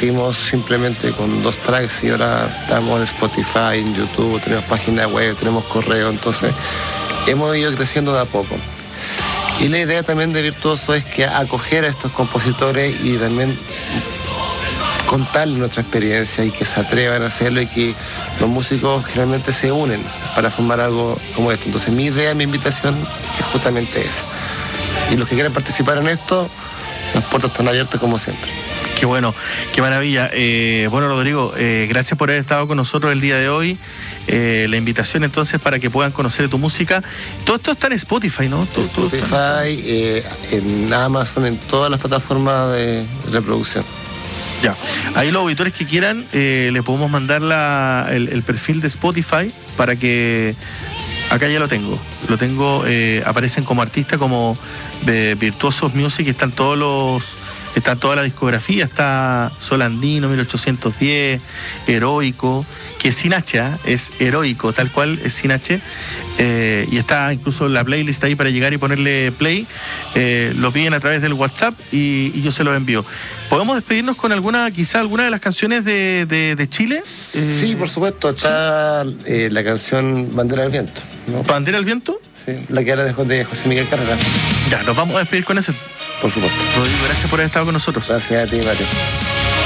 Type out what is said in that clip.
partimos simplemente con 2 tracks y ahora estamos en Spotify, en YouTube, tenemos página web, tenemos correo, entonces hemos ido creciendo de a poco. Y la idea también de Virtuoso es que acoger a estos compositores y también contarles nuestra experiencia y que se atrevan a hacerlo y que los músicos generalmente se unen para formar algo como esto. Entonces mi idea, mi invitación es justamente esa. Y los que quieran participar en esto, las puertas están abiertas como siempre. Qué bueno, qué maravilla. Bueno, Rodrigo, gracias por haber estado con nosotros el día de hoy. La invitación entonces para que puedan conocer tu música. Todo esto está en Spotify, ¿no? Todo Spotify, en Amazon, en todas las plataformas de reproducción. Ya, ahí los auditores que quieran, le podemos mandar el perfil de Spotify para que... Acá ya lo tengo, aparecen como artista, como Virtuosos Music, están toda la discografía, está Sol Andino, 1810, Heroico, que es sin H, es Heroico, tal cual, es sin H, y está incluso la playlist ahí para llegar y ponerle play. Lo piden a través del WhatsApp y yo se los envío. ¿Podemos despedirnos con alguna de las canciones de Chile? Sí, por supuesto, está la canción Bandera del Viento, ¿no? ¿Bandera del Viento? Sí, la que era de José Miguel Carrera. Ya, nos vamos a despedir con ese. Por supuesto. Rodrigo, gracias por haber estado con nosotros. Gracias a ti, Mario.